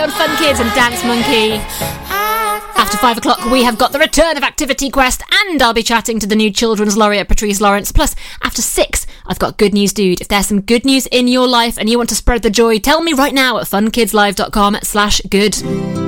on Fun Kids and Dance Monkey. After 5 o'clock, we have got the return of Activity Quest, and I'll be chatting to the new Children's Laureate, Patrice Lawrence. Plus, after 6, I've got Good News Dude. If there's some good news in your life and you want to spread the joy, tell me right now at funkidslive.com/good.